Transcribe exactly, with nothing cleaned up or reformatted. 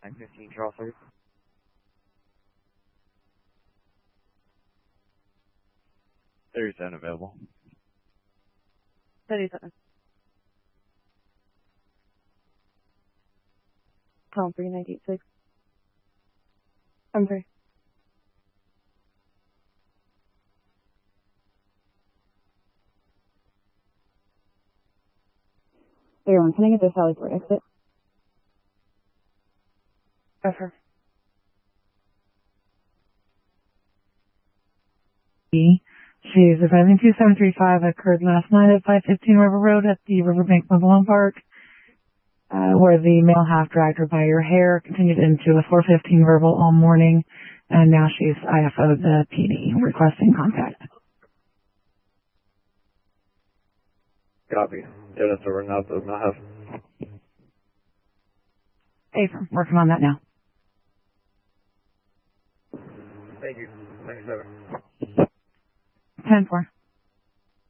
nine fifteen Charles Street. thirty-seven available. thirty-seven. Column three ninety-eight six. I'm sorry. Everyone, can I get the Sally Port exit? Over. She's advising two seven three five occurred last night at five fifteen River Road at the Riverbank Mobile Home Park, uh, where the male half dragged her by her hair, continued into a four fifteen verbal all morning, and now she's I F O'd the P D requesting contact. Copy. Yeah, that's over now. Does not have. Affirm. Working on that now. Thank you. ninety-seven. ten four.